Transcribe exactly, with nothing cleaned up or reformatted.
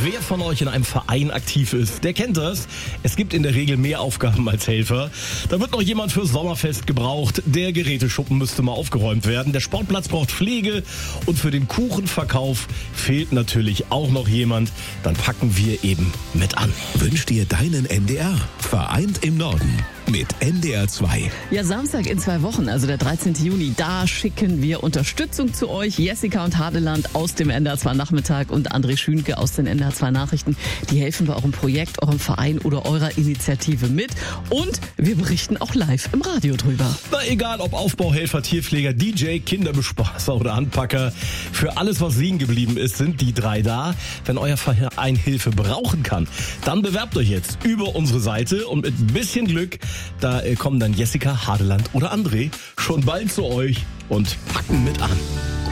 Wer von euch in einem Verein aktiv ist, der kennt das. Es gibt in der Regel mehr Aufgaben als Helfer. Da wird noch jemand fürs Sommerfest gebraucht. Der Geräteschuppen müsste mal aufgeräumt werden. Der Sportplatz braucht Pflege. Und für den Kuchenverkauf fehlt natürlich auch noch jemand. Dann packen wir eben mit an. Wünsch dir deinen N D R. Vereint im Norden. Mit N D R zwei. Ja, Samstag in zwei Wochen, also der dreizehnten Juni, da schicken wir Unterstützung zu euch. Jessica und Hadeland aus dem N D R zwei Nachmittag und André Schünke aus den N D R zwei Nachrichten. Die helfen bei eurem Projekt, eurem Verein oder eurer Initiative mit. Und wir berichten auch live im Radio drüber. Na, egal ob Aufbauhelfer, Tierpfleger, D J, Kinderbespaßer oder Anpacker. Für alles, was liegen geblieben ist, sind die drei da. Wenn euer Verein Hilfe brauchen kann, dann bewerbt euch jetzt über unsere Seite und mit ein bisschen Glück, da kommen dann Jessica, Hadeland oder André schon bald zu euch und packen mit an.